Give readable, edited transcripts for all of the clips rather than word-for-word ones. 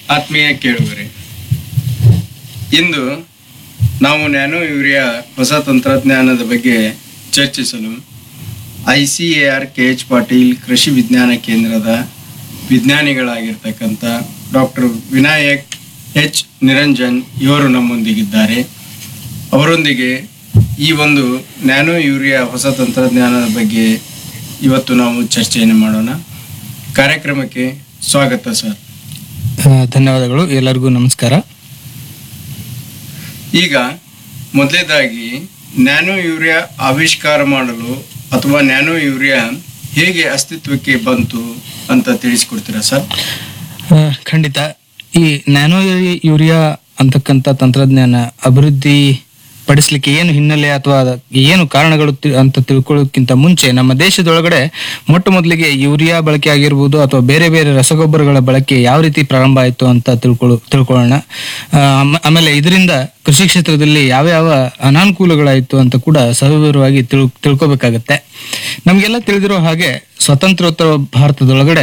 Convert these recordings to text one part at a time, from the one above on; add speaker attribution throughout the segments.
Speaker 1: ಆತ್ಮೀಯ ಕೇಳುಗರೆ, ಇಂದು ನಾವು ನ್ಯಾನೋ ಯೂರಿಯಾ ಹೊಸ ತಂತ್ರಜ್ಞಾನದ ಬಗ್ಗೆ ಚರ್ಚಿಸಲು ICAR KH ಪಾಟೀಲ್ ಕೃಷಿ ವಿಜ್ಞಾನ ಕೇಂದ್ರದ ವಿಜ್ಞಾನಿಗಳಾಗಿರ್ತಕ್ಕಂಥ ಡಾಕ್ಟರ್ ವಿನಾಯಕ್ H ನಿರಂಜನ್ ಇವರು ನಮ್ಮೊಂದಿಗಿದ್ದಾರೆ. ಅವರೊಂದಿಗೆ ಈ ಒಂದು ನ್ಯಾನೋ ಯೂರಿಯಾ ಹೊಸ ತಂತ್ರಜ್ಞಾನದ ಬಗ್ಗೆ ಇವತ್ತು ನಾವು ಚರ್ಚೆಯನ್ನು ಮಾಡೋಣ. ಕಾರ್ಯಕ್ರಮಕ್ಕೆ ಸ್ವಾಗತ ಸರ್.
Speaker 2: ಧನ್ಯವಾದಗಳು. ಎಲ್ಲರಿಗೂ ನಮಸ್ಕಾರ.
Speaker 1: ಈಗ ಮೊದಲೇದಾಗಿ ನ್ಯಾನೋ ಯೂರಿಯಾ ಆವಿಷ್ಕಾರ ಮಾಡಲು ಅಥವಾ ನ್ಯಾನೋ ಯೂರಿಯಾ ಹೇಗೆ ಅಸ್ತಿತ್ವಕ್ಕೆ ಬಂತು ಅಂತ ತಿಳಿಸ್ಕೊಡ್ತೀರಾ ಸರ್?
Speaker 2: ಖಂಡಿತ. ಈ ನ್ಯಾನೋ ಯೂರಿಯಾ ಅಂತಕ್ಕಂಥ ತಂತ್ರಜ್ಞಾನ ಅಭಿವೃದ್ಧಿ ಪಡಿಸಲಿಕ್ಕೆ ಏನು ಹಿನ್ನೆಲೆ ಅಥವಾ ಏನು ಕಾರಣಗಳು ಅಂತ ತಿಳ್ಕೊಳ್ಳೋಕ್ಕಿಂತ ಮುಂಚೆ ನಮ್ಮ ದೇಶದೊಳಗಡೆ ಮೊಟ್ಟ ಮೊದಲಿಗೆ ಯೂರಿಯಾ ಬಳಕೆ ಆಗಿರ್ಬೋದು ಅಥವಾ ಬೇರೆ ಬೇರೆ ರಸಗೊಬ್ಬರಗಳ ಬಳಕೆ ಯಾವ ರೀತಿ ಪ್ರಾರಂಭ ಆಯಿತು ಅಂತ ತಿಳ್ಕೊಳ್ಳೋಣ. ಆಮೇಲೆ ಇದರಿಂದ ಕೃಷಿ ಕ್ಷೇತ್ರದಲ್ಲಿ ಯಾವ ಯಾವ ಅನಾನುಕೂಲಗಳಾಯಿತು ಅಂತ ಕೂಡ ಸವಿವರವಾಗಿ ತಿಳ್ಕೊಬೇಕಾಗತ್ತೆ. ನಮಗೆಲ್ಲ ತಿಳಿದಿರೋ ಹಾಗೆ ಸ್ವತಂತ್ರೋತ್ತರ ಭಾರತದೊಳಗಡೆ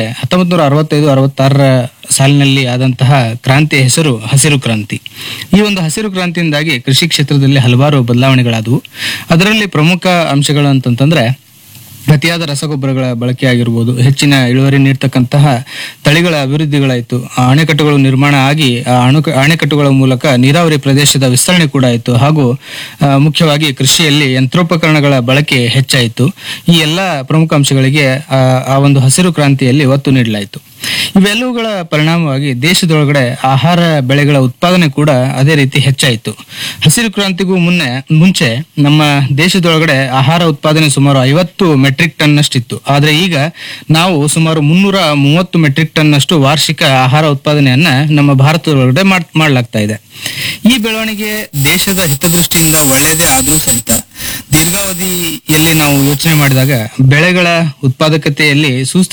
Speaker 2: 1965-66 ಸಾಲಿನಲ್ಲಿ ಆದಂತಹ ಕ್ರಾಂತಿಯ ಹೆಸರು ಹಸಿರು ಕ್ರಾಂತಿ. ಈ ಒಂದು ಹಸಿರು ಕ್ರಾಂತಿಯಿಂದಾಗಿ ಕೃಷಿ ಕ್ಷೇತ್ರದಲ್ಲಿ ಹಲವಾರು ಬದಲಾವಣೆಗಳಾದವು. ಅದರಲ್ಲಿ ಪ್ರಮುಖ ಅಂಶಗಳು ಅಂತಂತಂದ್ರೆ ಅತಿಯಾದ ರಸಗೊಬ್ಬರಗಳ ಬಳಕೆ ಆಗಿರ್ಬೋದು, ಹೆಚ್ಚಿನ ಇಳುವರಿ ನೀಡ್ತಕ್ಕಂತಹ ತಳಿಗಳ ಅಭಿವೃದ್ಧಿಗಳಾಯಿತು, ಅಣೆಕಟ್ಟುಗಳು ನಿರ್ಮಾಣ ಆಗಿ ಅಣೆಕಟ್ಟುಗಳ ಮೂಲಕ ನೀರಾವರಿ ಪ್ರದೇಶದ ವಿಸ್ತರಣೆ ಕೂಡ ಆಯಿತು, ಹಾಗೂ ಮುಖ್ಯವಾಗಿ ಕೃಷಿಯಲ್ಲಿ ಯಂತ್ರೋಪಕರಣಗಳ ಬಳಕೆ ಹೆಚ್ಚಾಯಿತು. ಈ ಎಲ್ಲ ಪ್ರಮುಖ ಅಂಶಗಳಿಗೆ ಆ ಒಂದು ಹಸಿರು ಕ್ರಾಂತಿಯಲ್ಲಿ ಒತ್ತು ನೀಡಲಾಯಿತು. ಇವೆಲ್ಲವುಗಳ ಪರಿಣಾಮವಾಗಿ ದೇಶದೊಳಗಡೆ ಆಹಾರ ಬೆಳೆಗಳ ಉತ್ಪಾದನೆ ಕೂಡ ಅದೇ ರೀತಿ ಹೆಚ್ಚಾಯಿತು. ಹಸಿರು ಕ್ರಾಂತಿಗೂ ಮುಂಚೆ ನಮ್ಮ ದೇಶದೊಳಗಡೆ ಆಹಾರ ಉತ್ಪಾದನೆ ಸುಮಾರು 50 ಮೆಟ್ರಿಕ್ ಟನ್ ನಷ್ಟಿತ್ತು. ಆದ್ರೆ ಈಗ ನಾವು ಸುಮಾರು 330 ಮೆಟ್ರಿಕ್ ಟನ್ ನಷ್ಟು ವಾರ್ಷಿಕ ಆಹಾರ ಉತ್ಪಾದನೆಯನ್ನ ನಮ್ಮ ಭಾರತದೊಳಗಡೆ ಮಾಡಲಾಗ್ತಾ ಇದೆ. ಈ ಬೆಳವಣಿಗೆ ದೇಶದ ಹಿತದೃಷ್ಟಿಯಿಂದ ಒಳ್ಳೆಯದೇ ಆದ್ರೂ ಸಹಿತ ದೀರ್ಘಾವಧಿಯಲ್ಲಿ ನಾವು ಯೋಚನೆ ಮಾಡಿದಾಗ ಬೆಳೆಗಳ ಉತ್ಪಾದಕತೆಯಲ್ಲಿ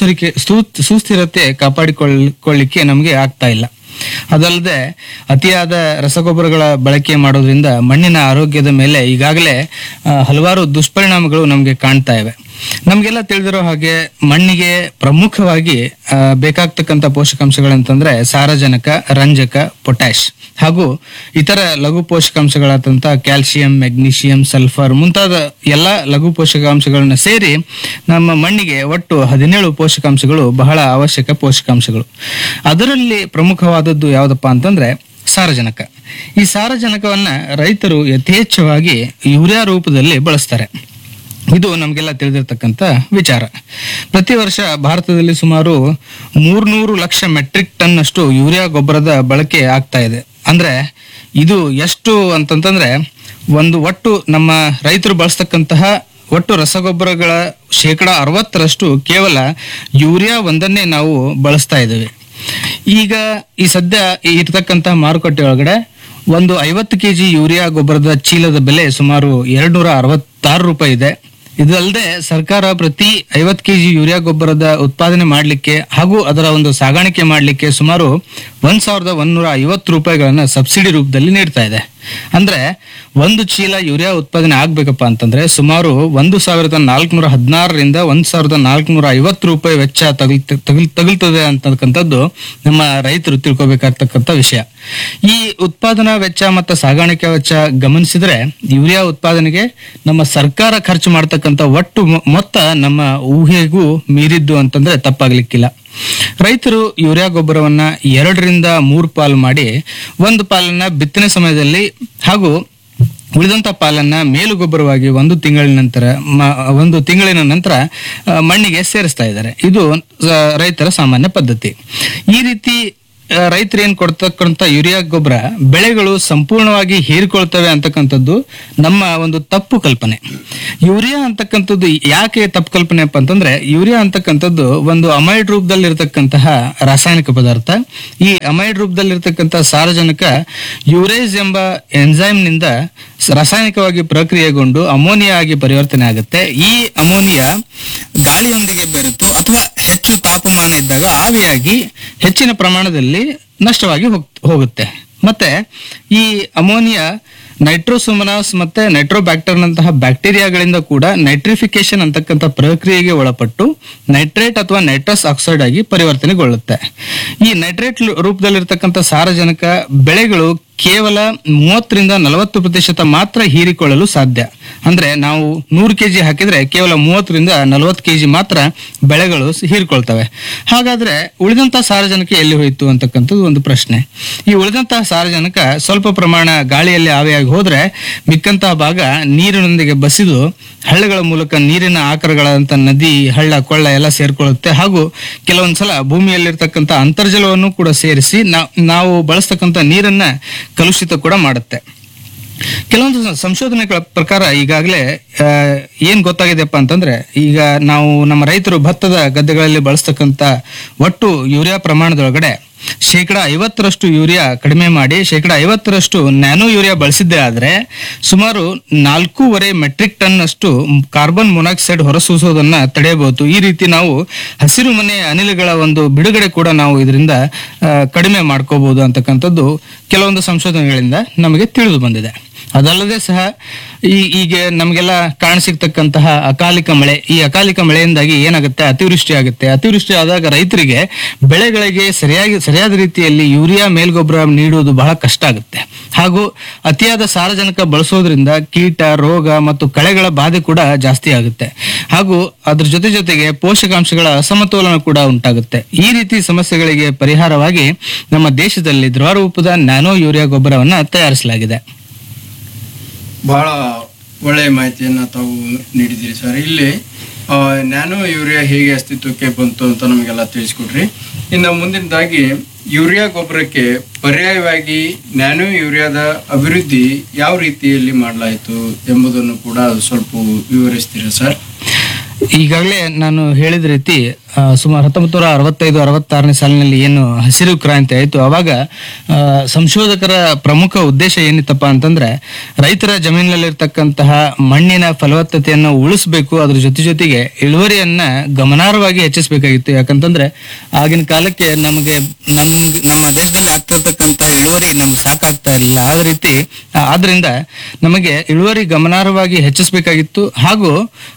Speaker 2: ಸುಸ್ಥಿರತೆ ಕಾಪಾಡಿಕೊಳ್ಳಿಕ್ಕೆ ನಮಗೆ ಆಗ್ತಾ ಇಲ್ಲ. ಅದಲ್ಲದೆ ಅತಿಯಾದ ರಸಗೊಬ್ಬರಗಳ ಬಳಕೆ ಮಾಡೋದ್ರಿಂದ ಮಣ್ಣಿನ ಆರೋಗ್ಯದ ಮೇಲೆ ಈಗಾಗಲೇ ಹಲವಾರು ದುಷ್ಪರಿಣಾಮಗಳು ನಮಗೆ ಕಾಣ್ತಾ ಇವೆ. ನಮ್ಗೆಲ್ಲ ತಿಳಿದಿರೋ ಹಾಗೆ ಮಣ್ಣಿಗೆ ಪ್ರಮುಖವಾಗಿ ಬೇಕಾಗ್ತಕ್ಕಂಥ ಪೋಷಕಾಂಶಗಳಂತಂದ್ರೆ ಸಾರಜನಕ, ರಂಜಕ, ಪೊಟ್ಯಾಶ್ ಹಾಗೂ ಇತರ ಲಘು ಪೋಷಕಾಂಶಗಳಾದಂಥ ಕ್ಯಾಲ್ಸಿಯಂ, ಮೆಗ್ನೀಷಿಯಂ, ಸಲ್ಫರ್ ಮುಂತಾದ ಎಲ್ಲ ಲಘು ಪೋಷಕಾಂಶಗಳನ್ನ ಸೇರಿ ನಮ್ಮ ಮಣ್ಣಿಗೆ ಒಟ್ಟು 17 ಪೋಷಕಾಂಶಗಳು ಬಹಳ ಅವಶ್ಯಕ ಪೋಷಕಾಂಶಗಳು. ಅದರಲ್ಲಿ ಪ್ರಮುಖವಾದದ್ದು ಯಾವುದಪ್ಪ ಅಂತಂದ್ರೆ ಸಾರಜನಕ. ಈ ಸಾರಜನಕವನ್ನ ರೈತರು ಯಥೇಚ್ಛವಾಗಿ ಯೂರಿಯಾ ರೂಪದಲ್ಲಿ ಬಳಸ್ತಾರೆ. ಇದು ನಮಗೆಲ್ಲ ತಿಳಿದಿರ್ತಕ್ಕಂಥ ವಿಚಾರ. ಪ್ರತಿ ವರ್ಷ ಭಾರತದಲ್ಲಿ ಸುಮಾರು 300 ಲಕ್ಷ ಮೆಟ್ರಿಕ್ ಟನ್ ಅಷ್ಟು ಯೂರಿಯಾ ಗೊಬ್ಬರದ ಬಳಕೆ ಆಗ್ತಾ ಇದೆ. ಅಂದ್ರೆ ಇದು ಎಷ್ಟು ಅಂತಂತಂದ್ರೆ ಒಟ್ಟು ನಮ್ಮ ರೈತರು ಬಳಸ್ತಕ್ಕಂತಹ ಒಟ್ಟು ರಸಗೊಬ್ಬರಗಳ 60% ಕೇವಲ ಯೂರಿಯಾ ಒಂದನ್ನೇ ನಾವು ಬಳಸ್ತಾ ಇದ್ದೇವೆ. ಈಗ ಈ ಸದ್ಯ ಇರ್ತಕ್ಕಂತಹ ಮಾರುಕಟ್ಟೆ ಒಳಗಡೆ ಒಂದು 50 kg ಯೂರಿಯಾ ಗೊಬ್ಬರದ ಚೀಲದ ಬೆಲೆ ಸುಮಾರು 266 ರೂಪಾಯಿ ಇದೆ. ಇದಲ್ಲದೆ ಸರ್ಕಾರ ಪ್ರತಿ 50 kg ಯೂರಿಯಾ ಗೊಬ್ಬರದ ಉತ್ಪಾದನೆ ಮಾಡಲಿಕ್ಕೆ ಹಾಗೂ ಅದರ ಒಂದು ಸಾಗಾಣಿಕೆ ಮಾಡಲಿಕ್ಕೆ ಸುಮಾರು 1150 ರೂಪಾಯಿಗಳನ್ನ ಸಬ್ಸಿಡಿ ರೂಪದಲ್ಲಿ ನೀಡ್ತಾ ಇದೆ. ಅಂದ್ರೆ ಒಂದು ಚೀಲ ಯೂರಿಯಾ ಉತ್ಪಾದನೆ ಆಗ್ಬೇಕಪ್ಪ ಅಂತಂದ್ರೆ ಸುಮಾರು 1416ರಿಂದ 1450 ರೂಪಾಯಿ ವೆಚ್ಚ ತಗುಲ್ತದೆ ಅಂತಕ್ಕಂಥದ್ದು ನಮ್ಮ ರೈತರು ತಿಳ್ಕೊಬೇಕಾಗ್ತಕ್ಕಂಥ ವಿಷಯ. ಈ ಉತ್ಪಾದನಾ ವೆಚ್ಚ ಮತ್ತು ಸಾಗಾಣಿಕೆ ವೆಚ್ಚ ಗಮನಿಸಿದ್ರೆ ಯೂರಿಯಾ ಉತ್ಪಾದನೆಗೆ ನಮ್ಮ ಸರ್ಕಾರ ಖರ್ಚು ಮಾಡ್ತಕ್ಕಂಥ ಒಟ್ಟು ಮೊತ್ತ ನಮ್ಮ ಊಹೆಗೂ ಮೀರಿದ್ದು ಅಂತಂದ್ರೆ ತಪ್ಪಾಗ್ಲಿಕ್ಕಿಲ್ಲ. ರೈತರು ಯೂರಿಯಾ ಗೊಬ್ಬರವನ್ನ 2ರಿಂದ 3 ಪಾಲು ಮಾಡಿ ಒಂದು ಪಾಲನ್ನ ಬಿತ್ತನೆ ಸಮಯದಲ್ಲಿ ಹಾಗೂ ಉಳಿದಂತ ಪಾಲನ್ನ ಮೇಲು ಗೊಬ್ಬರವಾಗಿ ಒಂದು ತಿಂಗಳಿನ ನಂತರ ಮಣ್ಣಿಗೆ ಸೇರಿಸ್ತಾ ಇದ್ದಾರೆ. ಇದು ರೈತರ ಸಾಮಾನ್ಯ ಪದ್ಧತಿ. ಈ ರೀತಿ ರೈತರು ಏನ್ ಕೊಡ್ತಕ್ಕಂಥ ಯೂರಿಯಾ ಗೊಬ್ಬರ ಬೆಳೆಗಳು ಸಂಪೂರ್ಣವಾಗಿ ಹೀರಿಕೊಳ್ತವೆ ಅಂತಕ್ಕಂಥದ್ದು ನಮ್ಮ ಒಂದು ತಪ್ಪು ಕಲ್ಪನೆ. ಯೂರಿಯಾ ಅಂತಕ್ಕಂಥದ್ದು ಯಾಕೆ ತಪ್ಪು ಕಲ್ಪನೆ ಅಪ್ಪ ಅಂತಂದ್ರೆ ಯೂರಿಯಾ ಅಂತಕ್ಕಂಥದ್ದು ಒಂದು ಅಮೈಡ್ ರೂಪದಲ್ಲಿರ್ತಕ್ಕಂತಹ ರಾಸಾಯನಿಕ ಪದಾರ್ಥ. ಈ ಅಮೈಡ್ ರೂಪದಲ್ಲಿರ್ತಕ್ಕಂಥ ಸಾರಜನಕ ಯೂರೇಸ್ ಎಂಬ ಎನ್ಸೈಮ್ ನಿಂದ ರಾಸಾಯನಿಕವಾಗಿ ಪ್ರಕ್ರಿಯೆಗೊಂಡು ಅಮೋನಿಯಾ ಆಗಿ ಪರಿವರ್ತನೆ ಆಗುತ್ತೆ. ಈ ಅಮೋನಿಯಾ ಗಾಳಿಯೊಂದಿಗೆ ಬೆರೆತು ಅಥವಾ ಹೆಚ್ಚು ತಾಪಮಾನ ಇದ್ದಾಗ ಆವಿಯಾಗಿ ಹೆಚ್ಚಿನ ಪ್ರಮಾಣದಲ್ಲಿ ನಷ್ಟವಾಗಿ ಹೋಗುತ್ತೆ. ಮತ್ತೆ ಈ ಅಮೋನಿಯಾ ನೈಟ್ರೋಸುಮನಾಸ್ ಮತ್ತೆ ನೈಟ್ರೋಬ್ಯಾಕ್ಟರ್ ನಂತಹ ಬ್ಯಾಕ್ಟೀರಿಯಾಗಳಿಂದ ಕೂಡ ನೈಟ್ರಿಫಿಕೇಶನ್ ಅಂತಕ್ಕಂಥ ಪ್ರಕ್ರಿಯೆಗೆ ಒಳಪಟ್ಟು ನೈಟ್ರೇಟ್ ಅಥವಾ ನೈಟ್ರಸ್ ಆಕ್ಸೈಡ್ ಆಗಿ ಪರಿವರ್ತನೆಗೊಳ್ಳುತ್ತೆ. ಈ ನೈಟ್ರೇಟ್ ರೂಪದಲ್ಲಿರ್ತಕ್ಕಂಥ ಸಾರಜನಕ ಬೆಳೆಗಳು ಕೇವಲ 30-40% ಮಾತ್ರ ಹೀರಿಕೊಳ್ಳಲು ಸಾಧ್ಯ. ಅಂದ್ರೆ ನಾವು 100 kg ಹಾಕಿದ್ರೆ ಕೇವಲ 30-40 kg ಮಾತ್ರ ಬೆಳೆಗಳು ಹೀರಿಕೊಳ್ತವೆ. ಹಾಗಾದ್ರೆ ಉಳಿದಂತಹ ಸಾರಜನಕ ಎಲ್ಲಿ ಹೋಯಿತು ಅಂತಕ್ಕಂಥದ್ದು ಒಂದು ಪ್ರಶ್ನೆ. ಈ ಉಳಿದಂತಹ ಸಾರಜನಕ ಸ್ವಲ್ಪ ಪ್ರಮಾಣ ಗಾಳಿಯಲ್ಲಿ ಆವಿಯಾಗಿ ಹೋದ್ರೆ ಮಿಕ್ಕಂತಹ ಭಾಗ ನೀರಿನೊಂದಿಗೆ ಬಸಿದು ಹಳ್ಳಗಳ ಮೂಲಕ ನೀರಿನ ಆಕರಗಳಂತ ನದಿ, ಹಳ್ಳ, ಕೊಳ್ಳ ಎಲ್ಲ ಸೇರ್ಕೊಳ್ಳುತ್ತೆ. ಹಾಗೂ ಕೆಲವೊಂದ್ಸಲ ಭೂಮಿಯಲ್ಲಿರ್ತಕ್ಕಂಥ ಅಂತರ್ಜಲವನ್ನು ಕೂಡ ಸೇರಿಸಿ ನಾವು ಬಳಸ್ತಕ್ಕಂಥ ನೀರನ್ನ ಕಲುಷಿತ ಕೂಡ ಮಾಡುತ್ತೆ. ಕೆಲವೊಂದು ಸಂಶೋಧನೆಗಳ ಪ್ರಕಾರ ಈಗಾಗಲೇ ಏನ್ ಗೊತ್ತಾಗಿದೆಯಪ್ಪ ಅಂತಂದ್ರೆ, ಈಗ ನಾವು ನಮ್ಮ ರೈತರು ಭತ್ತದ ಗದ್ದೆಗಳಲ್ಲಿ ಬಳಸ್ತಕ್ಕಂಥ ಒಟ್ಟು ಯೂರಿಯಾ ಪ್ರಮಾಣದೊಳಗಡೆ 50% ಯೂರಿಯಾ ಕಡಿಮೆ ಮಾಡಿ 50% ನ್ಯಾನೋ ಯೂರಿಯಾ ಬಳಸಿದ್ದೇ ಆದ್ರೆ ಸುಮಾರು 4.5 ಮೆಟ್ರಿಕ್ ಟನ್ ಅಷ್ಟು ಕಾರ್ಬನ್ ಮೊನಾಕ್ಸೈಡ್ ಹೊರಸೂಸೋದನ್ನ ತಡೆಯಬಹುದು. ಈ ರೀತಿ ನಾವು ಹಸಿರು ಮನೆ ಅನಿಲಗಳ ಒಂದು ಬಿಡುಗಡೆ ಕೂಡ ನಾವು ಇದರಿಂದ ಕಡಿಮೆ ಮಾಡ್ಕೋಬಹುದು ಅಂತಕ್ಕಂಥದ್ದು ಕೆಲವೊಂದು ಸಂಶೋಧನೆಗಳಿಂದ ನಮಗೆ ತಿಳಿದು ಬಂದಿದೆ. ಅದಲ್ಲದೆ ಸಹ ಈಗ ನಮಗೆಲ್ಲ ಕಾಣಸಿಗ್ತಕ್ಕಂತಹ ಅಕಾಲಿಕ ಮಳೆ, ಈ ಅಕಾಲಿಕ ಮಳೆಯಿಂದಾಗಿ ಏನಾಗುತ್ತೆ, ಅತಿವೃಷ್ಟಿ ಆಗುತ್ತೆ. ಅತಿವೃಷ್ಟಿ ಆದಾಗ ರೈತರಿಗೆ ಬೆಳೆಗಳಿಗೆ ಸರಿಯಾದ ರೀತಿಯಲ್ಲಿ ಯೂರಿಯಾ ಮೇಲ್ಗೊಬ್ಬರ ನೀಡುವುದು ಬಹಳ ಕಷ್ಟ ಆಗುತ್ತೆ. ಹಾಗೂ ಅತಿಯಾದ ಸಾರಜನಕ ಬಳಸೋದ್ರಿಂದ ಕೀಟ, ರೋಗ ಮತ್ತು ಕಳೆಗಳ ಬಾಧೆ ಕೂಡ ಜಾಸ್ತಿ ಆಗುತ್ತೆ. ಹಾಗೂ ಅದ್ರ ಜೊತೆಗೆ ಪೋಷಕಾಂಶಗಳ ಅಸಮತೋಲನ ಕೂಡ ಉಂಟಾಗುತ್ತೆ. ಈ ರೀತಿ ಸಮಸ್ಯೆಗಳಿಗೆ ಪರಿಹಾರವಾಗಿ ನಮ್ಮ ದೇಶದಲ್ಲಿ ದ್ರವರೂಪದ ನ್ಯಾನೋ ಯೂರಿಯಾ ಗೊಬ್ಬರವನ್ನ ತಯಾರಿಸಲಾಗಿದೆ.
Speaker 1: ಬಹಳ ಒಳ್ಳೆಯ ಮಾಹಿತಿಯನ್ನ ತಾವು ನೀಡಿದ್ದೀರಿ ಸರ್. ಇಲ್ಲಿ ನ್ಯಾನೋ ಯೂರಿಯಾ ಹೇಗೆ ಅಸ್ತಿತ್ವಕ್ಕೆ ಬಂತು ಅಂತ ನಮಗೆಲ್ಲ ತಿಳಿಸ್ಕೊಡ್ರಿ. ಇನ್ನು ಮುಂದಿನದಾಗಿ ಯೂರಿಯಾ ಗೊಬ್ಬರಕ್ಕೆ ಪರ್ಯಾಯವಾಗಿ ನ್ಯಾನೋ ಯೂರಿಯಾದ ಅಭಿವೃದ್ಧಿ ಯಾವ ರೀತಿಯಲ್ಲಿ ಮಾಡಲಾಯಿತು ಎಂಬುದನ್ನು ಕೂಡ ಸ್ವಲ್ಪ ವಿವರಿಸ್ತೀರಾ ಸರ್?
Speaker 2: ಈಗಾಗಲೇ ನಾನು ಹೇಳಿದ ರೀತಿ ಸುಮಾರು 1965-66ನೇ ಸಾಲಿನಲ್ಲಿ ಏನು ಹಸಿರು ಕ್ರಾಂತಿ ಆಯಿತು, ಅವಾಗ ಸಂಶೋಧಕರ ಪ್ರಮುಖ ಉದ್ದೇಶ ಏನಿತ್ತಪ್ಪ ಅಂತಂದ್ರೆ, ರೈತರ ಜಮೀನಿನಲ್ಲಿರ್ತಕ್ಕಂತಹ ಮಣ್ಣಿನ ಫಲವತ್ತತೆಯನ್ನು ಉಳಿಸಬೇಕು, ಅದ್ರ ಜೊತೆಗೆ ಇಳುವರಿಯನ್ನ ಗಮನಾರ್ಹವಾಗಿ ಹೆಚ್ಚಿಸಬೇಕಾಗಿತ್ತು. ಯಾಕಂತಂದ್ರೆ ಆಗಿನ ಕಾಲಕ್ಕೆ ನಮ್ಮ ದೇಶದಲ್ಲಿ ಆಗ್ತಿರ್ತಕ್ಕಂಥ ಇಳುವರಿ ನಮ್ಗೆ ಸಾಕಾಗ್ತಾ ಇರಲಿಲ್ಲ. ಆದ್ರಿಂದ ನಮಗೆ ಇಳುವರಿ ಗಮನಾರ್ಹವಾಗಿ ಹೆಚ್ಚಿಸಬೇಕಾಗಿತ್ತು. ಹಾಗೂ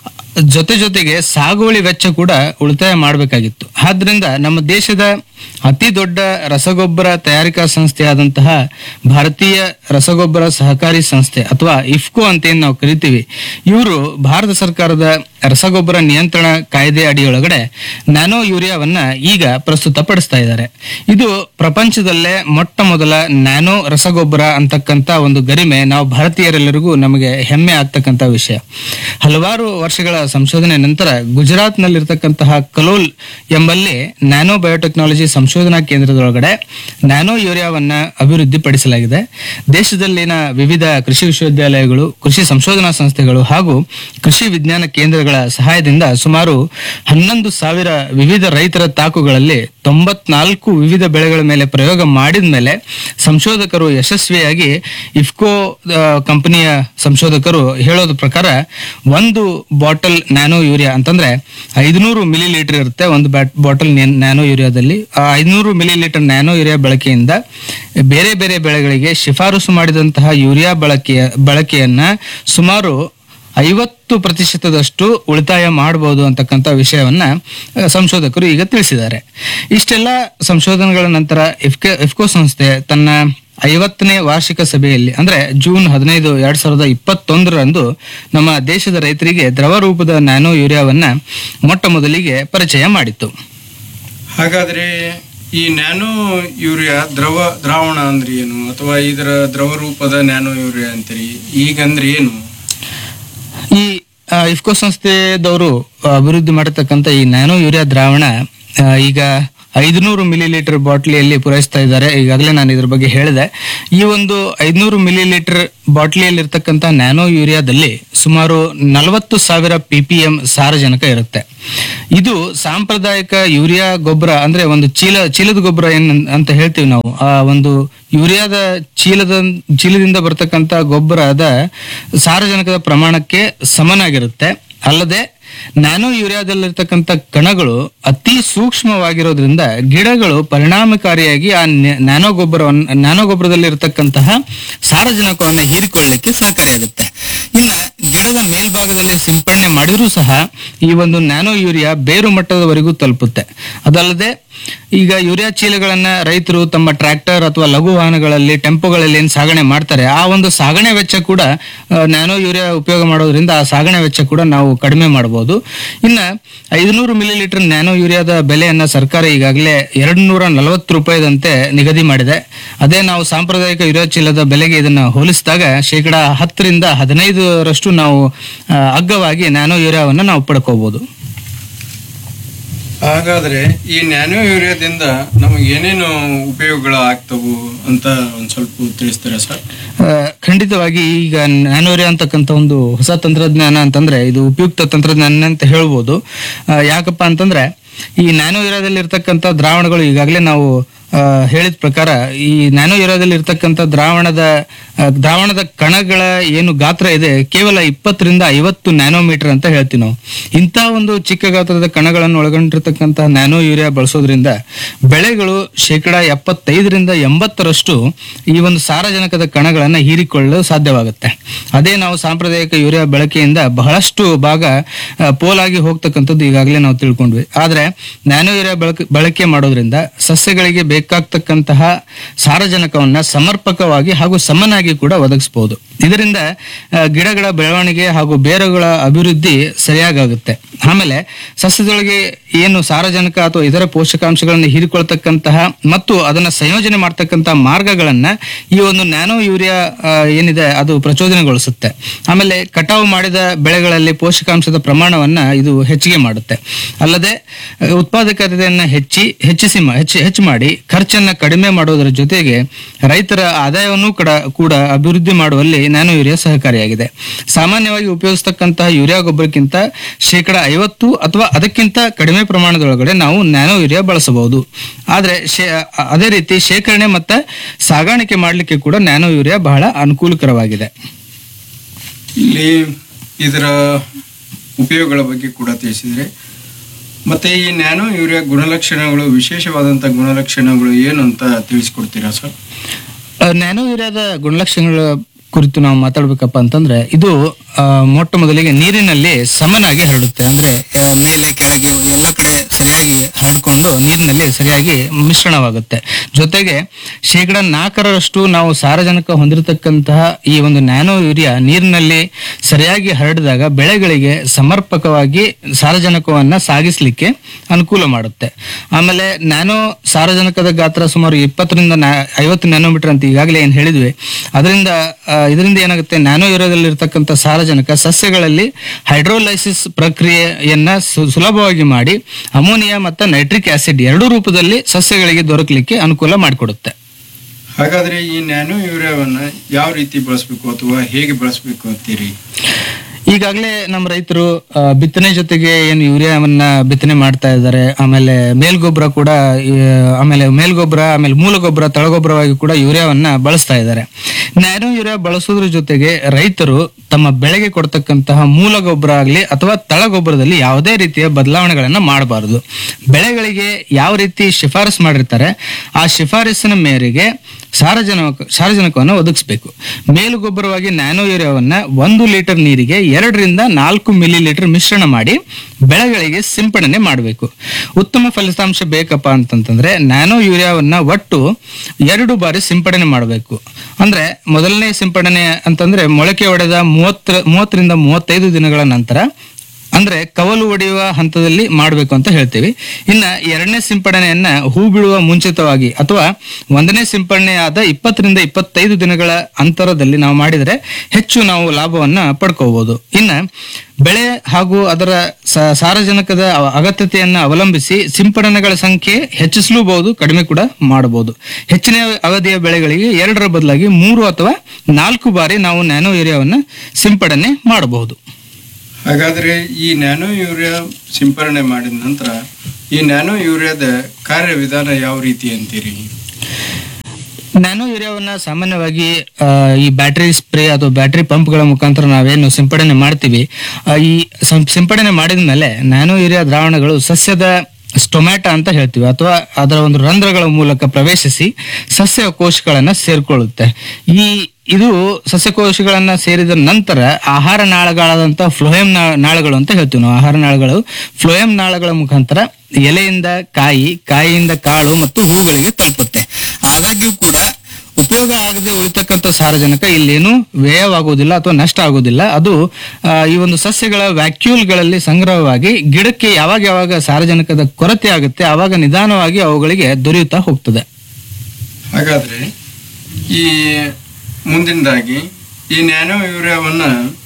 Speaker 2: ಜೊತೆಗೆ ಸಾಗುವಳಿ ವೆಚ್ಚ ಕೂಡ ಉಳಿತಾಯ ಮಾಡಬೇಕಾಗಿತ್ತು. ಆದ್ರಿಂದ ನಮ್ಮ ದೇಶದ ಅತಿ ದೊಡ್ಡ ರಸಗೊಬ್ಬರ ತಯಾರಿಕಾ ಸಂಸ್ಥೆಯಾದಂತಹ ಭಾರತೀಯ ರಸಗೊಬ್ಬರ ಸಹಕಾರಿ ಸಂಸ್ಥೆ ಅಥವಾ ಇಫ್ಕೋ ಅಂತ ಏನ್ ನಾವು ಕರಿತೀವಿ, ಇವರು ಭಾರತ ಸರ್ಕಾರದ ರಸಗೊಬ್ಬರ ನಿಯಂತ್ರಣ ಕಾಯ್ದೆ ಅಡಿಯೊಳಗಡೆ ನ್ಯಾನೋ ಯೂರಿಯಾವನ್ನ ಈಗ ಪ್ರಸ್ತುತಪಡಿಸ್ತಾ ಇದ್ದಾರೆ. ಇದು ಪ್ರಪಂಚದಲ್ಲೇ ಮೊಟ್ಟ ಮೊದಲ ನ್ಯಾನೋ ರಸಗೊಬ್ಬರ ಅಂತಕ್ಕಂಥ ಒಂದು ಗರಿಮೆ ನಾವು ಭಾರತೀಯರೆಲ್ಲರಿಗೂ ನಮಗೆ ಹೆಮ್ಮೆ ಆಗ್ತಕ್ಕಂಥ ವಿಷಯ. ಹಲವಾರು ವರ್ಷಗಳ ಸಂಶೋಧನೆ ನಂತರ ಗುಜರಾತ್ ನಲ್ಲಿರ್ತಕ್ಕಂತಹ ಕಲೋಲ್ ಎಂಬಲ್ಲಿ ನ್ಯಾನೋ ಬಯೋಟೆಕ್ನಾಲಜಿ ಸಂಶೋಧನಾ ಕೇಂದ್ರದೊಳಗಡೆ ನ್ಯಾನೋ ಯೂರಿಯಾವನ್ನ ಅಭಿವೃದ್ಧಿ ಪಡಿಸಲಾಗಿದೆ. ದೇಶದಲ್ಲಿನ ವಿವಿಧ ಕೃಷಿ ವಿಶ್ವವಿದ್ಯಾಲಯಗಳು, ಕೃಷಿ ಸಂಶೋಧನಾ ಸಂಸ್ಥೆಗಳು ಹಾಗೂ ಕೃಷಿ ವಿಜ್ಞಾನ ಕೇಂದ್ರಗಳ ಸಹಾಯದಿಂದ ಸುಮಾರು 11,000 ವಿವಿಧ ರೈತರ ತಾಕುಗಳಲ್ಲಿ 94 ವಿವಿಧ ಬೆಳೆಗಳ ಮೇಲೆ ಪ್ರಯೋಗ ಮಾಡಿದ ಮೇಲೆ ಸಂಶೋಧಕರು ಯಶಸ್ವಿಯಾಗಿ ಇಫ್ಕೋ ಕಂಪನಿಯ ಸಂಶೋಧಕರು ಹೇಳೋದ ಪ್ರಕಾರ ಒಂದು ಬಾಟಲ್ ನ್ಯಾನೋ ಯೂರಿಯಾ ಅಂತಂದ್ರೆ 500 ಮಿಲಿ ಲೀಟರ್ ಇರುತ್ತೆ ಒಂದು bottle nano ಯೂರಿಯಾದಲ್ಲಿ. 500 milli litre nano urea ಬಳಕೆಯಿಂದ ಬೇರೆ ಬೇರೆ ಬೆಳೆಗಳಿಗೆ ಶಿಫಾರಸು ಮಾಡಿದಂತಹ ಯೂರಿಯಾ ಬಳಕೆಯನ್ನ ಸುಮಾರು 50% ಉಳಿತಾಯ ಮಾಡಬಹುದು ಅಂತಕ್ಕಂಥ ವಿಷಯವನ್ನ ಸಂಶೋಧಕರು ಈಗ ತಿಳಿಸಿದ್ದಾರೆ. ಇಷ್ಟೆಲ್ಲ ಸಂಶೋಧನೆಗಳ ನಂತರ ಇಫ್ಕೋ ಸಂಸ್ಥೆ ತನ್ನ 50ನೇ ವಾರ್ಷಿಕ ಸಭೆಯಲ್ಲಿ ಅಂದ್ರೆ ಜೂನ್ 15, 2021ರಂದು ನಮ್ಮ ದೇಶದ ರೈತರಿಗೆ ದ್ರವ ರೂಪದ ನ್ಯಾನೋ ಯೂರಿಯಾವನ್ನ ಮೊಟ್ಟ ಮೊದಲಿಗೆ ಪರಿಚಯ ಮಾಡಿತ್ತು.
Speaker 1: ಹಾಗಾದ್ರೆ ಈ ನ್ಯಾನೋ ಯೂರಿಯಾ ದ್ರಾವಣ ಅಂದ್ರೆ ಏನು, ಅಥವಾ ಇದರ ದ್ರವ ರೂಪದ ನ್ಯಾನೋ ಯೂರಿಯಾ ಅಂತೀರಿ, ಈಗಂದ್ರೆ ಏನು?
Speaker 2: ಈ ಇಫ್ಕೋ ಸಂಸ್ಥೆದವರು ಅಭಿವೃದ್ಧಿ ಮಾಡತಕ್ಕಂಥ ಈ ನ್ಯಾನೋ ಯೂರಿಯಾ ದ್ರಾವಣ ಈಗ 500 ಮಿಲಿ ಲೀಟರ್ ಬಾಟ್ಲಿಯಲ್ಲಿ ಪೂರೈಸ್ತಾ ಇದ್ದಾರೆ. ಈಗಾಗಲೇ ನಾನು ಇದ್ರ ಬಗ್ಗೆ ಹೇಳಿದೆ. ಈ ಒಂದು 500 ಮಿಲಿ ಲೀಟರ್ ಬಾಟ್ಲಿಯಲ್ಲಿ ಇರ್ತಕ್ಕಂಥ ನ್ಯಾನೋ ಯೂರಿಯಾದಲ್ಲಿ ಸುಮಾರು 40,000 ppm ಸಾರಜನಕ ಇರುತ್ತೆ. ಇದು ಸಾಂಪ್ರದಾಯಿಕ ಯೂರಿಯಾ ಗೊಬ್ಬರ ಅಂದ್ರೆ ಒಂದು ಚೀಲದ ಗೊಬ್ಬರ ಅಂತ ಹೇಳ್ತೀವಿ ನಾವು. ಆ ಒಂದು ಯೂರಿಯಾದ ಚೀಲದಿಂದ ಬರ್ತಕ್ಕಂಥ ಗೊಬ್ಬರದ ಸಾರಜನಕದ ಪ್ರಮಾಣಕ್ಕೆ ಸಮನಾಗಿರುತ್ತೆ. ಅಲ್ಲದೆ ನ್ಯಾನೋ ಯೂರಿಯಾದಲ್ಲಿರ್ತಕ್ಕಂಥ ಕಣಗಳು ಅತಿ ಸೂಕ್ಷ್ಮವಾಗಿರೋದ್ರಿಂದ ಗಿಡಗಳು ಪರಿಣಾಮಕಾರಿಯಾಗಿ ಆ ನ್ಯಾನೋ ಗೊಬ್ಬರದಲ್ಲಿರ್ತಕ್ಕಂತಹ ಸಾರಜನಕವನ್ನು ಹೀರಿಕೊಳ್ಳಲಿಕ್ಕೆ ಸಹಕಾರಿಯಾಗುತ್ತೆ. ಇನ್ನ ಗಿಡದ ಮೇಲ್ಭಾಗದಲ್ಲಿ ಸಿಂಪಡಣೆ ಮಾಡಿದ್ರೂ ಸಹ ಈ ಒಂದು ನ್ಯಾನೋ ಯೂರಿಯಾ ಬೇರು ಮಟ್ಟದವರೆಗೂ ತಲುಪುತ್ತೆ. ಅದಲ್ಲದೆ ಈಗ ಯೂರಿಯಾ ಚೀಲಗಳನ್ನ ರೈತರು ತಮ್ಮ ಟ್ರ್ಯಾಕ್ಟರ್ ಅಥವಾ ಲಘು ವಾಹನಗಳಲ್ಲಿ ಟೆಂಪೋಗಳಲ್ಲಿ ಏನ್ ಸಾಗಣೆ ಮಾಡ್ತಾರೆ, ಆ ಒಂದು ಸಾಗಣೆ ವೆಚ್ಚ ಕೂಡ ನ್ಯಾನೋ ಯೂರಿಯಾ ಉಪಯೋಗ ಮಾಡೋದ್ರಿಂದ ಆ ಸಾಗಣೆ ವೆಚ್ಚ ಕೂಡ ನಾವು ಕಡಿಮೆ ಮಾಡಬಹುದು. ಇನ್ನ 500 ಮಿಲಿಲೀಟರ್ ನ್ಯಾನೋ ಯೂರಿಯಾದ ಬೆಲೆಯನ್ನ ಸರ್ಕಾರ ಈಗಾಗಲೇ 240 ರೂಪಾಯಿದಂತೆ ನಿಗದಿ ಮಾಡಿದೆ. ಅದೇ ನಾವು ಸಾಂಪ್ರದಾಯಿಕ ಯೂರಿಯಾ ಚೀಲದ ಬೆಲೆಗೆ ಇದನ್ನ ಹೋಲಿಸಿದಾಗ 10% ನಾವು ಅಗ್ಗವಾಗಿ ನ್ಯಾನೋ ಯೂರಿಯಾವನ್ನ ನಾವು ಪಡ್ಕೋಬಹುದು.
Speaker 1: ಹಾಗಾದ್ರೆ ಈ ನ್ಯಾನೋ ಯೂರಿಯಾದಿಂದ ನಮಗೆ ಏನೇನು ಉಪಯೋಗಗಳು ಆಗ್ತವು ಅಂತ ಒಂದ್ ಸ್ವಲ್ಪ ತಿಳಿಸ್ತೀರಾ ಸರ್?
Speaker 2: ಖಂಡಿತವಾಗಿ ಈಗ ನ್ಯಾನೋ ಯೂರಿಯಾ ಅಂತಕ್ಕಂಥ ಒಂದು ಹೊಸ ತಂತ್ರಜ್ಞಾನ ಅಂತಂದ್ರೆ ಇದು ಉಪಯುಕ್ತ ತಂತ್ರಜ್ಞಾನ ಅಂತ ಹೇಳ್ಬೋದು. ಯಾಕಪ್ಪ ಅಂತಂದ್ರೆ ಈ ನ್ಯಾನೋ ಯೂರಿಯಾದಲ್ಲಿ ಇರ್ತಕ್ಕಂಥ ದ್ರಾವಣಗಳು ಈಗಾಗಲೇ ನಾವು ಹೇಳಿದ ಪ್ರಕಾರ ಈ ನ್ಯಾನೋ ಯೂರಿಯಾದಲ್ಲಿ ಇರ್ತಕ್ಕಂಥ ದ್ರಾವಣದ ಕಣಗಳ ಏನು ಗಾತ್ರ ಇದೆ ಕೇವಲ 20-50 ನ್ಯಾನೋಮೀಟರ್ ಅಂತ ಹೇಳ್ತೀವಿ ನಾವು. ಇಂಥ ಒಂದು ಚಿಕ್ಕ ಗಾತ್ರದ ಕಣಗಳನ್ನು ಒಳಗೊಂಡಿರ್ತಕ್ಕಂಥ ನ್ಯಾನೋ ಯೂರಿಯಾ ಬಳಸೋದ್ರಿಂದ ಬೆಳೆಗಳು 75-80% ಈ ಒಂದು ಸಾರಜನಕದ ಕಣಗಳನ್ನು ಹೀರಿಕೊಳ್ಳಲು ಸಾಧ್ಯವಾಗುತ್ತೆ. ಅದೇ ನಾವು ಸಾಂಪ್ರದಾಯಿಕ ಯೂರಿಯಾ ಬಳಕೆಯಿಂದ ಬಹಳಷ್ಟು ಭಾಗ ಪೋಲಾಗಿ ಹೋಗ್ತಕ್ಕಂಥದ್ದು ಈಗಾಗಲೇ ನಾವು ತಿಳ್ಕೊಂಡ್ವಿ. ಆದ್ರೆ ನ್ಯಾನೋ ಯೂರಿಯಾ ಬಳಕೆ ಮಾಡೋದ್ರಿಂದ ಸಸ್ಯಗಳಿಗೆ ಬೇಕಾಗ್ತಕ್ಕಂತಹ ಸಾರಜನಕವನ್ನ ಸಮರ್ಪಕವಾಗಿ ಹಾಗೂ ಸಮನಾಗಿ ಕೂಡ ಒದಗಿಸಬಹುದು. ಇದರಿಂದ ಗಿಡಗಳ ಬೆಳವಣಿಗೆ ಹಾಗೂ ಬೇರುಗಳ ಅಭಿವೃದ್ಧಿ ಸರಿಯಾಗುತ್ತೆ. ಆಮೇಲೆ ಸಸ್ಯದೊಳಗೆ ಏನು ಸಾರಜನಕ ಅಥವಾ ಇತರ ಪೋಷಕಾಂಶಗಳನ್ನು ಹೀರಿಕೊಳ್ತಕ್ಕಂತಹ ಮತ್ತು ಅದನ್ನ ಸಂಯೋಜನೆ ಮಾಡ್ತಕ್ಕಂತಹ ಮಾರ್ಗಗಳನ್ನ ಈ ಒಂದು ನ್ಯಾನೋ ಯೂರಿಯಾ ಏನಿದೆ ಅದು ಪ್ರಚೋದನೆಗೊಳಿಸುತ್ತೆ. ಆಮೇಲೆ ಕಟಾವು ಮಾಡಿದ ಬೆಳೆಗಳಲ್ಲಿ ಪೋಷಕಾಂಶದ ಪ್ರಮಾಣವನ್ನ ಇದು ಹೆಚ್ಚಿಗೆ ಮಾಡುತ್ತೆ. ಅಲ್ಲದೆ ಉತ್ಪಾದಕತೆಯನ್ನ ಹೆಚ್ಚು ಮಾಡಿ ಖರ್ಚನ್ನ ಕಡಿಮೆ ಮಾಡೋದರ ಜೊತೆಗೆ ರೈತರ ಆದಾಯವನ್ನು ಕೂಡ ಅಭಿವೃದ್ಧಿ ಮಾಡುವಲ್ಲಿ ನ್ಯಾನೋ ಯೂರಿಯಾ ಸಹಕಾರಿಯಾಗಿದೆ. ಸಾಮಾನ್ಯವಾಗಿ ಉಪಯೋಗಿಸತಕ್ಕಂತಹ ಯೂರಿಯಾ ಗೊಬ್ಬರಕ್ಕಿಂತ 50% ಅಥವಾ ಅದಕ್ಕಿಂತ ಕಡಿಮೆ ಪ್ರಮಾಣದೊಳಗಡೆ ನಾವು ನ್ಯಾನೋ ಯೂರಿಯಾ ಬಳಸಬಹುದು. ಆದ್ರೆ ಅದೇ ರೀತಿ ಶೇಖರಣೆ ಮತ್ತೆ ಸಾಗಾಣಿಕೆ ಮಾಡಲಿಕ್ಕೆ ಕೂಡ ನ್ಯಾನೋ ಯೂರಿಯಾ ಬಹಳ ಅನುಕೂಲಕರವಾಗಿದೆ.
Speaker 1: ಇಲ್ಲಿ ಇದರ ಉಪಯೋಗಗಳ ಬಗ್ಗೆ ಕೂಡ ತಿಳಿಸಿದ್ರೆ, ಮತ್ತೆ ಈ ನ್ಯಾನೋ ಯೂರಿಯಾ ಗುಣಲಕ್ಷಣಗಳು, ವಿಶೇಷವಾದಂತ ಗುಣಲಕ್ಷಣಗಳು ಏನು ಅಂತ ತಿಳಿಸ್ಕೊಡ್ತೀರಾ ಸರ್?
Speaker 2: ನ್ಯಾನೋ ಯೂರಿಯಾದ ಗುಣಲಕ್ಷಣಗಳ ಕುರಿತು ನಾವು ಮಾತಾಡ್ಬೇಕಪ್ಪ ಅಂತಂದ್ರೆ ಇದು ಮೊಟ್ಟ ಮೊದಲಿಗೆ ನೀರಿನಲ್ಲಿ ಸಮನಾಗಿ ಹರಡುತ್ತೆ. ಅಂದ್ರೆ ಮೇಲೆ ಕೆಳಗೆ ಎಲ್ಲ ಕಡೆ ಸರಿಯಾಗಿ ಹರಡ್ಕೊಂಡು ನೀರಿನಲ್ಲಿ ಸರಿಯಾಗಿ ಮಿಶ್ರಣವಾಗುತ್ತೆ. ಜೊತೆಗೆ 4% ನಾವು ಸಾರಜನಕ ಹೊಂದಿರತಕ್ಕಂತಹ ಈ ಒಂದು ನ್ಯಾನೋ ಯೂರಿಯಾ ನೀರಿನಲ್ಲಿ ಸರಿಯಾಗಿ ಹರಡಿದಾಗ ಬೆಳೆಗಳಿಗೆ ಸಮರ್ಪಕವಾಗಿ ಸಾರಜನಕವನ್ನ ಸಾಗಿಸ್ಲಿಕ್ಕೆ ಅನುಕೂಲ ಮಾಡುತ್ತೆ. ಆಮೇಲೆ ನ್ಯಾನೋ ಸಾರಜನಕದ ಗಾತ್ರ ಸುಮಾರು 20-50 ನ್ಯಾನೋಮೀಟರ್ ಅಂತ ಈಗಾಗಲೇ ಏನ್ ಹೇಳಿದ್ವಿ. ಇದರಿಂದ ಏನಾಗುತ್ತೆ, ನ್ಯಾನೋ ಯೂರಿಯಾದಲ್ಲಿ ಇರತಕ್ಕಂಥ ಸಾರಜನಕ ಸಸ್ಯಗಳಲ್ಲಿ ಹೈಡ್ರೋಲೈಸಿಸ್ ಪ್ರಕ್ರಿಯೆಯನ್ನ ಸುಲಭವಾಗಿ ಮಾಡಿ ಅಮೋನಿಯಾ ಮತ್ತು ನೈಟ್ರಿಕ್ ಆಸಿಡ್ ಎರಡೂ ರೂಪದಲ್ಲಿ ಸಸ್ಯಗಳಿಗೆ ದೊರಕಲಿಕ್ಕೆ ಅನುಕೂಲ ಮಾಡಿಕೊಡುತ್ತೆ.
Speaker 1: ಹಾಗಾದ್ರೆ ಈ ನ್ಯಾನೋ ಯೂರಿಯಾವನ್ನ ಯಾವ ರೀತಿ ಬಳಸಬೇಕು ಅಥವಾ ಹೇಗೆ ಬಳಸಬೇಕು ಅಂತೀರಿ?
Speaker 2: ಈಗಾಗಲೇ ನಮ್ಮ ರೈತರು ಬಿತ್ತನೆ ಜೊತೆಗೆ ಏನು ಯೂರಿಯಾವನ್ನ ಬಿತ್ತನೆ ಮಾಡ್ತಾ ಇದ್ದಾರೆ. ಆಮೇಲೆ ಮೇಲ್ಗೊಬ್ಬರ ಆಮೇಲೆ ಮೂಲ ಗೊಬ್ಬರ ತಳಗೊಬ್ಬರವಾಗಿ ಕೂಡ ಯೂರಿಯಾವನ್ನ ಬಳಸ್ತಾ ಇದ್ದಾರೆ. ನ್ಯಾನೋ ಯೂರಿಯಾ ಬಳಸೋದ್ರ ಜೊತೆಗೆ ರೈತರು ತಮ್ಮ ಬೆಳೆಗೆ ಕೊಡ್ತಕ್ಕಂತಹ ಮೂಲ ಗೊಬ್ಬರ ಆಗಲಿ ಅಥವಾ ತಳಗೊಬ್ಬರದಲ್ಲಿ ಯಾವುದೇ ರೀತಿಯ ಬದಲಾವಣೆಗಳನ್ನ ಮಾಡಬಾರದು. ಬೆಳೆಗಳಿಗೆ ಯಾವ ರೀತಿ ಶಿಫಾರಸು ಮಾಡಿರ್ತಾರೆ ಆ ಶಿಫಾರಸಿನ ಮೇರೆಗೆ ಸಾರಜನಕವನ್ನು ಒದಗಿಸಬೇಕು. ಮೇಲುಗೊಬ್ಬರವಾಗಿ ನ್ಯಾನೋ ಯೂರಿಯಾವನ್ನ 1 ಲೀಟರ್ ನೀರಿಗೆ 2-4 ಮಿಲಿಲೀಟರ್ ಮಿಶ್ರಣ ಮಾಡಿ ಬೆಳೆಗಳಿಗೆ ಸಿಂಪಡಣೆ ಮಾಡಬೇಕು. ಉತ್ತಮ ಫಲಿತಾಂಶ ಬೇಕಪ್ಪ ಅಂತಂತಂದ್ರೆ ನ್ಯಾನೋ ಯೂರಿಯಾವನ್ನ ಒಟ್ಟು 2 ಬಾರಿ ಸಿಂಪಡಣೆ ಮಾಡಬೇಕು. ಅಂದ್ರೆ ಮೊದಲನೇ ಸಿಂಪಡಣೆ ಅಂತಂದ್ರೆ ಮೊಳಕೆ ಒಡೆದ 30-35 ದಿನಗಳ ನಂತರ, ಅಂದ್ರೆ ಕವಲು ಒಡೆಯುವ ಹಂತದಲ್ಲಿ ಮಾಡಬೇಕು ಅಂತ ಹೇಳ್ತೀವಿ. ಇನ್ನ 2ನೇ ಸಿಂಪಡಣೆಯನ್ನ ಹೂ ಬಿಡುವ ಮುಂಚಿತವಾಗಿ ಅಥವಾ 1ನೇ ಸಿಂಪಡಣೆಯಾದ 20-25 ದಿನಗಳ ಅಂತರದಲ್ಲಿ ನಾವು ಮಾಡಿದರೆ ಹೆಚ್ಚು ನಾವು ಲಾಭವನ್ನ ಪಡ್ಕೋಬಹುದು. ಇನ್ನ ಬೆಳೆ ಹಾಗೂ ಅದರ ಸಾರಜನಕದ ಅಗತ್ಯತೆಯನ್ನ ಅವಲಂಬಿಸಿ ಸಿಂಪಡಣೆಗಳ ಸಂಖ್ಯೆ ಹೆಚ್ಚಿಸಲೂಬಹುದು, ಕಡಿಮೆ ಕೂಡ ಮಾಡಬಹುದು. ಹೆಚ್ಚಿನ ಅವಧಿಯ ಬೆಳೆಗಳಿಗೆ 2ರ ಬದಲಾಗಿ 3 ಅಥವಾ 4 ಬಾರಿ ನಾವು ನ್ಯಾನೋ ಯೂರಿಯಾವನ್ನ ಸಿಂಪಡಣೆ ಮಾಡಬಹುದು.
Speaker 1: ಹಾಗಾದ್ರೆ ಈ ನ್ಯಾನೋ ಯೂರಿಯಾ ಸಿಂಪರಣೆ ಮಾಡಿದ ನಂತರ ಈ ನ್ಯಾನೋ ಯೂರಿಯಾದ ಕಾರ್ಯವಿಧಾನ ಯಾವ ರೀತಿ ಅಂತೀರಿ?
Speaker 2: ನ್ಯಾನೋ ಯೂರಿಯಾವನ್ನ ಸಾಮಾನ್ಯವಾಗಿ ಈ ಬ್ಯಾಟರಿ ಸ್ಪ್ರೇ ಅಥವಾ ಬ್ಯಾಟರಿ ಪಂಪ್ಗಳ ಮುಖಾಂತರ ನಾವೇನು ಸಿಂಪಡಣೆ ಮಾಡ್ತೀವಿ, ಈ ಸಿಂಪಡಣೆ ಮಾಡಿದ ಮೇಲೆ ನ್ಯಾನೋ ಯೂರಿಯಾ ದ್ರಾವಣಗಳು ಸಸ್ಯದ ಸ್ಟೊಮ್ಯಾಟ ಅಂತ ಹೇಳ್ತೀವಿ ಅಥವಾ ಅದರ ಒಂದು ರಂಧ್ರಗಳ ಮೂಲಕ ಪ್ರವೇಶಿಸಿ ಸಸ್ಯ ಕೋಶಗಳನ್ನ ಸೇರ್ಕೊಳ್ಳುತ್ತೆ. ಇದು ಸಸ್ಯಕೋಶಗಳನ್ನ ಸೇರಿದ ನಂತರ ಆಹಾರ ನಾಳಗಳಾದಂಥ ಫ್ಲೋಯಂ ನಾಳಗಳು ಅಂತ ಹೇಳ್ತೀವಿ ನಾವು. ಆಹಾರ ನಾಳಗಳು ಫ್ಲೋಯಂ ನಾಳಗಳ ಮುಖಾಂತರ ಎಲೆಯಿಂದ ಕಾಯಿಯಿಂದ ಕಾಳು ಮತ್ತು ಹೂಗಳಿಗೆ ತಲುಪುತ್ತೆ. ಆದಾಗ್ಯೂ ಕೂಡ ಉಪಯೋಗ ಆಗದೆ ಉಳಿತಕ್ಕಂಥ ಸಾರಜನಕ ಇಲ್ಲೇನು ವ್ಯಯವಾಗುವುದಿಲ್ಲ ಅಥವಾ ನಷ್ಟ ಆಗುವುದಿಲ್ಲ. ಅದು ಈ ಒಂದು ಸಸ್ಯಗಳ ವ್ಯಾಕ್ಯೂಲ್ಗಳಲ್ಲಿ ಸಂಗ್ರಹವಾಗಿ ಗಿಡಕ್ಕೆ ಯಾವಾಗ ಸಾರಜನಕದ ಕೊರತೆ ಆಗುತ್ತೆ ಆವಾಗ ನಿಧಾನವಾಗಿ ಅವುಗಳಿಗೆ ದೊರೆಯುತ್ತಾ ಹೋಗ್ತದೆ.
Speaker 1: ಹಾಗಾದ್ರೆ ಈ ಮುಂದಿನದಾಗಿ ಈ ನ್ಯಾನೋ ಯೂರಿಯಾವನ್ನ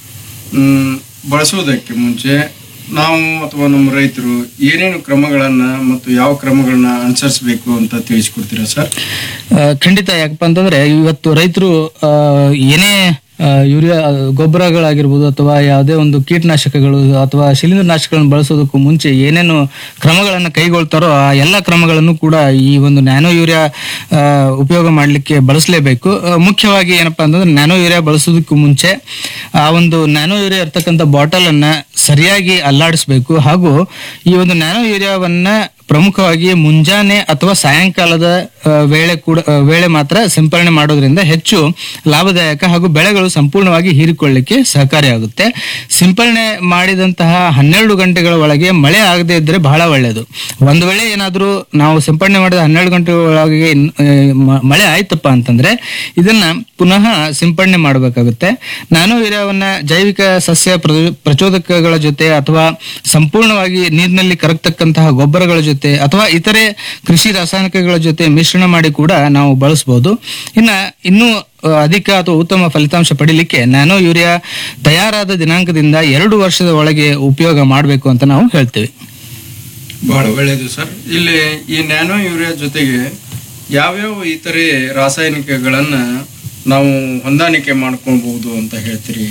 Speaker 1: ಬಳಸುವುದಕ್ಕೆ ಮುಂಚೆ ನಾವು ಅಥವಾ ನಮ್ಮ ರೈತರು ಏನೇನು ಕ್ರಮಗಳನ್ನ ಮತ್ತು ಯಾವ ಕ್ರಮಗಳನ್ನ ಅನುಸರಿಸಬೇಕು ಅಂತ ತಿಳಿಸ್ಕೊಡ್ತೀರಾ ಸರ್?
Speaker 2: ಖಂಡಿತ. ಯಾಕಪ್ಪ ಅಂತಂದ್ರೆ ಇವತ್ತು ರೈತರು ಏನೇ ಯೂರಿಯಾ ಗೊಬ್ಬರಗಳಾಗಿರ್ಬೋದು ಅಥವಾ ಯಾವುದೇ ಒಂದು ಕೀಟನಾಶಕಗಳು ಅಥವಾ ಶಿಲೀಂಧ್ರನಾಶಕಗಳನ್ನು ಬಳಸೋದಕ್ಕೂ ಮುಂಚೆ ಏನೇನು ಕ್ರಮಗಳನ್ನು ಕೈಗೊಳ್ತಾರೋ ಆ ಎಲ್ಲ ಕ್ರಮಗಳನ್ನು ಕೂಡ ಈ ಒಂದು ನ್ಯಾನೋ ಯೂರಿಯಾ ಉಪಯೋಗ ಮಾಡಲಿಕ್ಕೆ ಬಳಸಲೇಬೇಕು. ಮುಖ್ಯವಾಗಿ ಏನಪ್ಪಾ ಅಂತಂದ್ರೆ ನ್ಯಾನೋ ಯೂರಿಯಾ ಬಳಸೋದಕ್ಕೂ ಮುಂಚೆ ಆ ಒಂದು ನ್ಯಾನೋ ಯೂರಿಯಾ ಇರ್ತಕ್ಕಂಥ ಬಾಟಲ್ ಅನ್ನ ಸರಿಯಾಗಿ ಅಲ್ಲಾಡಿಸ್ಬೇಕು. ಹಾಗೂ ಈ ಒಂದು ನ್ಯಾನೋ ಯೂರಿಯಾವನ್ನ ಪ್ರಮುಖವಾಗಿ ಮುಂಜಾನೆ ಅಥವಾ ಸಾಯಂಕಾಲದ ವೇಳೆ ಮಾತ್ರ ಸಿಂಪರಣೆ ಮಾಡೋದ್ರಿಂದ ಹೆಚ್ಚು ಲಾಭದಾಯಕ ಹಾಗೂ ಬೆಳೆಗಳು ಸಂಪೂರ್ಣವಾಗಿ ಹೀರಿಕೊಳ್ಳಲಿಕ್ಕೆ ಸಹಕಾರಿಯಾಗುತ್ತೆ. ಸಿಂಪರಣೆ ಮಾಡಿದಂತಹ 12 ಗಂಟೆಗಳ ಒಳಗೆ ಮಳೆ ಆಗದೆ ಇದ್ರೆ ಬಹಳ ಒಳ್ಳೆಯದು. ಒಂದು ವೇಳೆ ಏನಾದರೂ ನಾವು ಸಿಂಪರಣೆ ಮಾಡಿದ 12 ಗಂಟೆಗಳ ಒಳಗೆ ಮಳೆ ಆಯ್ತಪ್ಪ ಅಂತಂದ್ರೆ ಇದನ್ನ ಪುನಃ ಸಿಂಪರಣೆ ಮಾಡಬೇಕಾಗುತ್ತೆ. ನ್ಯಾನೋ ಯೂರಿಯಾವನ್ನ ಜೈವಿಕ ಸಸ್ಯ ಪ್ರಚೋದಕಗಳ ಜೊತೆ ಅಥವಾ ಸಂಪೂರ್ಣವಾಗಿ ನೀರಿನಲ್ಲಿ ಕರಗತಕ್ಕಂತಹ ಗೊಬ್ಬರಗಳ ಜೊತೆ ಅಥವಾ ಇತರೆ ಕೃಷಿ ರಾಸಾಯನಿಕಗಳ ಜೊತೆ ಮಿಶ್ರಣ ಮಾಡಿ ಕೂಡ ನಾವು ಬಳಸಬಹುದು. ಇನ್ನೂ ಅಧಿಕ ಅಥವಾ ಉತ್ತಮ ಫಲಿತಾಂಶ ಪಡಿಲಿಕ್ಕೆ ನ್ಯಾನೋ ಯೂರಿಯಾ ತಯಾರಾದ ದಿನಾಂಕದಿಂದ 2 ವರ್ಷದ ಒಳಗೆ ಉಪಯೋಗ ಮಾಡಬೇಕು ಅಂತ ನಾವು ಹೇಳ್ತೇವೆ.
Speaker 1: ಬಹಳ ಒಳ್ಳೆಯದು ಸರ್. ಇಲ್ಲಿ ಈ ನ್ಯಾನೋ ಯೂರಿಯಾ ಜೊತೆಗೆ ಯಾವ್ಯಾವ ಇತರೆ ರಾಸಾಯನಿಕಗಳನ್ನ ನಾವು ಹೊಂದಾಣಿಕೆ ಮಾಡ್ಕೊಳ್ಬಹುದು ಅಂತ ಹೇಳ್ತೀರಿ?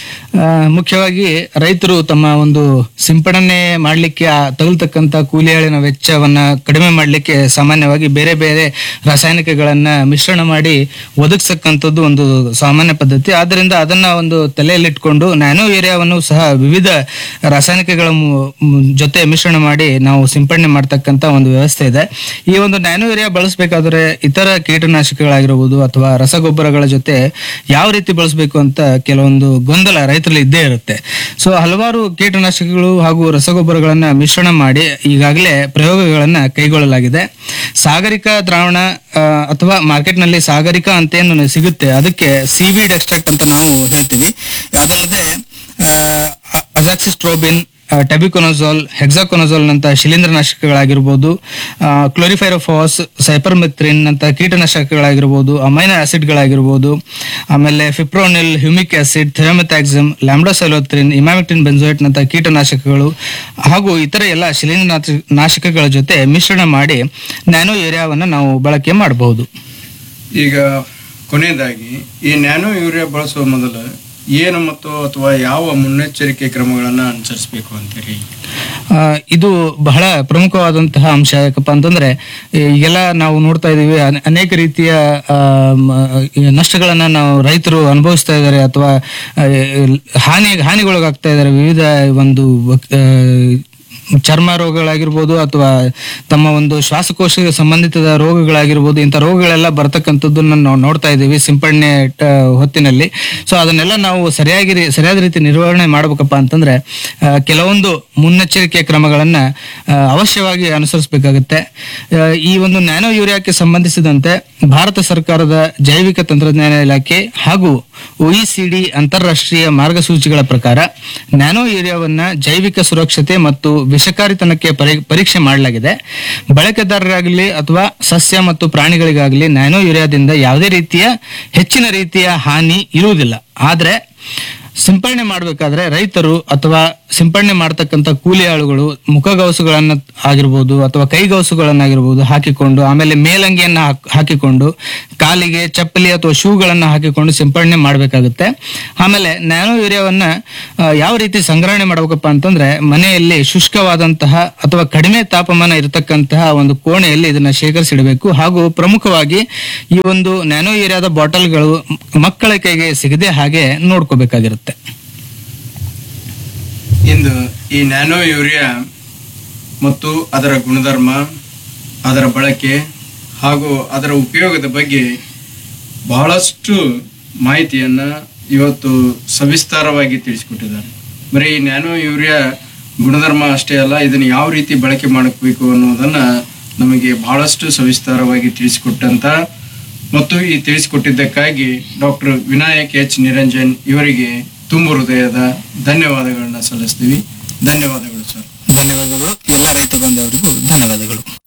Speaker 2: ಮುಖ್ಯವಾಗಿ ರೈತರು ತಮ್ಮ ಒಂದು ಸಿಂಪಡಣೆ ಮಾಡಲಿಕ್ಕೆ ತಗಲ್ತಕ್ಕಂಥ ಕೂಲಿಯಾಳಿನ ವೆಚ್ಚವನ್ನ ಕಡಿಮೆ ಮಾಡಲಿಕ್ಕೆ ಸಾಮಾನ್ಯವಾಗಿ ಬೇರೆ ಬೇರೆ ರಾಸಾಯನಿಕಗಳನ್ನ ಮಿಶ್ರಣ ಮಾಡಿ ಒದಗಿಸಕ್ಕಂಥದ್ದು ಒಂದು ಸಾಮಾನ್ಯ ಪದ್ಧತಿ. ಆದ್ದರಿಂದ ಅದನ್ನ ಒಂದು ತಲೆಯಲ್ಲಿಟ್ಕೊಂಡು ನ್ಯಾನೋ ಯೂರಿಯಾವನ್ನು ಸಹ ವಿವಿಧ ರಾಸಾಯನಿಕಗಳ ಜೊತೆ ಮಿಶ್ರಣ ಮಾಡಿ ನಾವು ಸಿಂಪಡಣೆ ಮಾಡ್ತಕ್ಕಂಥ ಒಂದು ವ್ಯವಸ್ಥೆ ಇದೆ. ಈ ಒಂದು ನ್ಯಾನೋ ಯೂರಿಯಾ ಬಳಸಬೇಕಾದ್ರೆ ಇತರ ಕೀಟನಾಶಕಗಳಾಗಿರಬಹುದು ಅಥವಾ ರಸಗೊಬ್ಬರಗಳ ಜೊತೆ ಯಾವ ರೀತಿ ಬಳಸಬೇಕು ಅಂತ ಕೆಲವೊಂದು ಗೊಂದಲ ರೈತರಲ್ಲಿ ಇದ್ದೇ ಇರುತ್ತೆ. ಸೊ ಹಲವಾರು ಕೀಟನಾಶಕಗಳು ಹಾಗೂ ರಸಗೊಬ್ಬರಗಳನ್ನ ಮಿಶ್ರಣ ಮಾಡಿ ಈಗಾಗಲೇ ಪ್ರಯೋಗಗಳನ್ನ ಕೈಗೊಳ್ಳಲಾಗಿದೆ. ಸಾಗರಿಕಾ ದ್ರಾವಣ ಅಥವಾ ಮಾರ್ಕೆಟ್ ನಲ್ಲಿ ಸಾಗರಿಕಾ ಅಂತ ಏನು ಸಿಗುತ್ತೆ ಅದಕ್ಕೆ ಸೀವೀಡ್ ಎಕ್ಸ್ಟ್ರಾಕ್ಟ್ ಅಂತ ನಾವು ಹೇಳ್ತೀವಿ. ಅದಲ್ಲದೆ ಅಜಾಕ್ಸಿಸ್ಟ್ರೋಬಿನ್, ಟೆಬಿಕೊನಜೋಲ್, ಹೆಕ್ಸಾಕೊನಜೋಲ್ ನಂತ ಶಿಲೀಂಧ್ರನಾಶಕಗಳಾಗಿರ್ಬೋದು, ಕ್ಲೋರಿಫೈರೋಫಾಸ್, ಸೈಪರ್ಮೆಥ್ರಿನ್ ಅಂತ ಕೀಟನಾಶಕಗಳಾಗಿರ್ಬೋದು, ಅಮೈನೋ ಆಸಿಡ್ಗಳಾಗಿರ್ಬೋದು, ಆಮೇಲೆ fipronil, humic acid, ಥಿಯೋಮೆಥಾಕ್ಸಿಮ್, ಲ್ಯಾಂಬ್ಡಾಸೈಲೋಥ್ರಿನ್, emamectin benzoate ನಂತ ಕೀಟನಾಶಕಗಳು ಹಾಗೂ ಇತರ ಎಲ್ಲ ಶಿಲೀಂಧ್ರನಾಶಕಗಳ ಜೊತೆ ಮಿಶ್ರಣ ಮಾಡಿ ನ್ಯಾನೋ ಯೂರಿಯಾವನ್ನು ನಾವು ಬಳಕೆ ಮಾಡಬಹುದು.
Speaker 1: ಈಗ ಕೊನೆಯದಾಗಿ ಈ ನ್ಯಾನೋ ಯೂರಿಯಾ ಬಳಸುವ ಮೊದಲು ಏನು ಮತ್ತು ಅಥವಾ ಯಾವ ಮುನ್ನೆಚ್ಚರಿಕೆ ಕ್ರಮಗಳನ್ನ ಅನುಸರಿಸಬೇಕು ಅಂತೀರಿ?
Speaker 2: ಇದು ಬಹಳ ಪ್ರಮುಖವಾದಂತಹ ಅಂಶ. ಯಾಕಪ್ಪ ಅಂತಂದ್ರೆ ಈಗೆಲ್ಲ ನಾವು ನೋಡ್ತಾ ಇದೀವಿ ಅನೇಕ ರೀತಿಯ ನಷ್ಟಗಳನ್ನ ನಾವು ರೈತರು ಅನುಭವಿಸ್ತಾ ಇದ್ದಾರೆ ಅಥವಾ ಹಾನಿಗೊಳಗಾಗ್ತಾ ಇದ್ದಾರೆ. ವಿವಿಧ ಒಂದು ಚರ್ಮ ರೋಗಗಳಾಗಿರ್ಬೋದು ಅಥವಾ ತಮ್ಮ ಒಂದು ಶ್ವಾಸಕೋಶ ಸಂಬಂಧಿತ ರೋಗಗಳಾಗಿರ್ಬೋದು, ಇಂಥ ರೋಗಗಳೆಲ್ಲ ಬರ್ತಕ್ಕಂಥದ್ದನ್ನ ನಾವು ನೋಡ್ತಾ ಇದ್ದೀವಿ ಸಿಂಪಡಣೆ ಹೊತ್ತಿನಲ್ಲಿ. ಸೊ ಅದನ್ನೆಲ್ಲ ನಾವು ಸರಿಯಾದ ರೀತಿ ನಿರ್ವಹಣೆ ಮಾಡ್ಬೇಕಪ್ಪ ಅಂತಂದ್ರೆ ಕೆಲವೊಂದು ಮುನ್ನೆಚ್ಚರಿಕೆ ಕ್ರಮಗಳನ್ನ ಅವಶ್ಯವಾಗಿ ಅನುಸರಿಸಬೇಕಾಗುತ್ತೆ. ಈ ಒಂದು ನ್ಯಾನೋ ಯೂರಿಯಾಕ್ಕೆ ಸಂಬಂಧಿಸಿದಂತೆ ಭಾರತ ಸರ್ಕಾರದ ಜೈವಿಕ ತಂತ್ರಜ್ಞಾನ ಇಲಾಖೆ ಹಾಗೂ OECD ಅಂತಾರಾಷ್ಟ್ರೀಯ ಮಾರ್ಗಸೂಚಿಗಳ ಪ್ರಕಾರ ನ್ಯಾನೋ ಯೂರಿಯಾವನ್ನ ಜೈವಿಕ ಸುರಕ್ಷತೆ ಮತ್ತು ವಿಷಕಾರಿತನಕ್ಕೆ ಪರೀಕ್ಷೆ ಮಾಡಲಾಗಿದೆ. ಬಳಕೆದಾರರಾಗಲಿ ಅಥವಾ ಸಸ್ಯ ಮತ್ತು ಪ್ರಾಣಿಗಳಿಗಾಗಲಿ ನ್ಯಾನೋ ಯೂರಿಯಾದಿಂದ ಯಾವುದೇ ರೀತಿಯ ಹೆಚ್ಚಿನ ರೀತಿಯ ಹಾನಿ ಇರುವುದಿಲ್ಲ. ಆದ್ರೆ ಸಿಂಪಡಣೆ ಮಾಡಬೇಕಾದ್ರೆ ರೈತರು ಅಥವಾ ಸಿಂಪಡಣೆ ಮಾಡತಕ್ಕಂಥ ಕೂಲಿ ಆಳುಗಳು ಮುಖಗವಸುಗಳನ್ನ ಆಗಿರ್ಬೋದು ಅಥವಾ ಕೈಗವಸುಗಳನ್ನಾಗಿರ್ಬೋದು ಹಾಕಿಕೊಂಡು, ಆಮೇಲೆ ಮೇಲಂಗಿಯನ್ನ ಹಾಕಿಕೊಂಡು ಕಾಲಿಗೆ ಚಪ್ಪಲಿ ಅಥವಾ ಶೂಗಳನ್ನು ಹಾಕಿಕೊಂಡು ಸಿಂಪಡಣೆ ಮಾಡಬೇಕಾಗುತ್ತೆ. ಆಮೇಲೆ ನ್ಯಾನೋ ಯೂರಿಯಾವನ್ನ ಯಾವ ರೀತಿ ಸಂಗ್ರಹಣೆ ಮಾಡಬೇಕಪ್ಪ ಅಂತಂದ್ರೆ, ಮನೆಯಲ್ಲಿ ಶುಷ್ಕವಾದಂತಹ ಅಥವಾ ಕಡಿಮೆ ತಾಪಮಾನ ಇರತಕ್ಕಂತಹ ಒಂದು ಕೋಣೆಯಲ್ಲಿ ಇದನ್ನ ಶೇಖರಿಸಿಡಬೇಕು. ಹಾಗೂ ಪ್ರಮುಖವಾಗಿ ಈ ಒಂದು ನ್ಯಾನೋ ಯೂರಿಯಾದ ಬಾಟಲ್ಗಳು ಮಕ್ಕಳ ಕೈಗೆ ಸಿಗದೆ ಹಾಗೆ ನೋಡ್ಕೋಬೇಕಾಗಿರುತ್ತೆ.
Speaker 1: ಇಂದು ಈ ನ್ಯಾನೋ ಯೂರಿಯಾ ಮತ್ತು ಅದರ ಗುಣಧರ್ಮ, ಅದರ ಬಳಕೆ ಹಾಗೂ ಅದರ ಉಪಯೋಗದ ಬಗ್ಗೆ ಬಹಳಷ್ಟು ಮಾಹಿತಿಯನ್ನು ಇವತ್ತು ಸವಿಸ್ತಾರವಾಗಿ ತಿಳಿಸಿಕೊಟ್ಟಿದ್ದಾರೆ. ಬರೀ ಈ ನ್ಯಾನೋ ಯೂರಿಯಾ ಗುಣಧರ್ಮ ಅಷ್ಟೇ ಅಲ್ಲ, ಇದನ್ನು ಯಾವ ರೀತಿ ಬಳಕೆ ಮಾಡಬೇಕು ಅನ್ನೋದನ್ನು ನಮಗೆ ಬಹಳಷ್ಟು ಸವಿಸ್ತಾರವಾಗಿ ತಿಳಿಸಿಕೊಟ್ಟಂತ ಮತ್ತು ಈ ತಿಳಿಸಿಕೊಟ್ಟಿದ್ದಕ್ಕಾಗಿ ಡಾಕ್ಟರ್ ವಿನಾಯಕ್ ಎಚ್ ನಿರಂಜನ್ ಇವರಿಗೆ ತುಂಬ ಹೃದಯದ ಧನ್ಯವಾದಗಳನ್ನ ಸಲ್ಲಿಸ್ತೀವಿ. ಧನ್ಯವಾದಗಳು ಸರ್.
Speaker 2: ಧನ್ಯವಾದಗಳು. ಎಲ್ಲ ರೈತ ಬಾಂಧವರಿಗೂ ಧನ್ಯವಾದಗಳು.